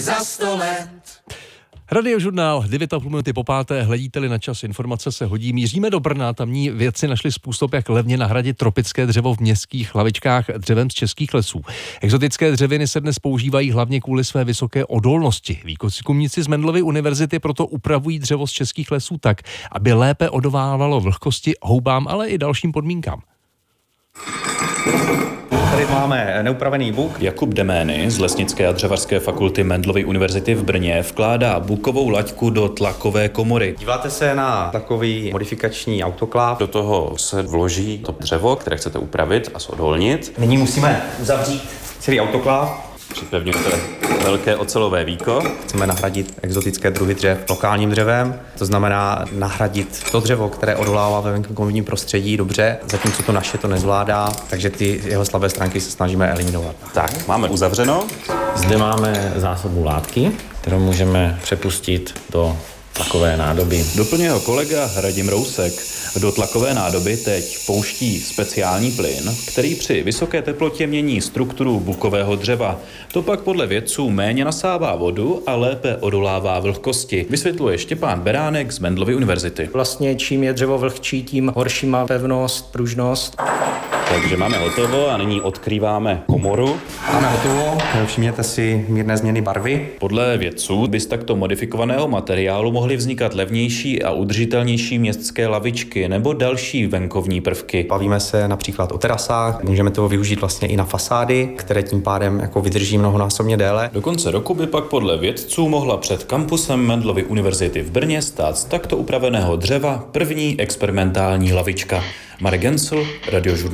Za 100 let. Radiožurnál 9,5 minuty po páté, hledíte-li na čas, informace se hodí. Míříme do Brna, tamní vědci našli způsob, jak levně nahradit tropické dřevo v městských lavičkách dřevem z českých lesů. Exotické dřeviny se dnes používají hlavně kvůli své vysoké odolnosti. Výzkumníci z Mendelovy univerzity proto upravují dřevo z českých lesů tak, aby lépe odolávalo vlhkosti, houbám, ale i dalším podmínkám. Tady máme neupravený buk. Jakub Demény z Lesnické a dřevařské fakulty Mendelovy univerzity v Brně vkládá bukovou laťku do tlakové komory. Díváte se na takový modifikační autokláv. Do toho se vloží to dřevo, které chcete upravit a zodolnit. Nyní musíme uzavřít celý autokláv. Připevňujete velké ocelové víko. Chceme nahradit exotické druhy dřev lokálním dřevem, to znamená nahradit to dřevo, které odolává ve venkovním prostředí dobře, zatímco to naše to nezvládá, takže ty jeho slabé stránky se snažíme eliminovat. Tak, máme uzavřeno. Zde máme zásobu látky, kterou můžeme přepustit do tlakové nádoby. Doplňuje ho kolega Radim Rousek. Do tlakové nádoby teď pouští speciální plyn, který při vysoké teplotě mění strukturu bukového dřeva. To pak podle vědců méně nasává vodu a lépe odolává vlhkosti, vysvětluje Štěpán Beránek z Mendelovy univerzity. Vlastně čím je dřevo vlhčí, tím horší má pevnost, pružnost. Takže máme hotovo a nyní odkrýváme komoru. Máme hotovo, všimněte si mírné změny barvy. Podle vědců by z takto modifikovaného materiálu mohly vznikat levnější a udržitelnější městské lavičky nebo další venkovní prvky. Bavíme se například o terasách, můžeme toho využít vlastně i na fasády, které tím pádem jako vydrží mnohonásobně déle. Do konce roku by pak podle vědců mohla před kampusem Mendelovy univerzity v Brně stát z takto upraveného dřeva první experimentální lavička. Marek Gensl, Radiožurnál.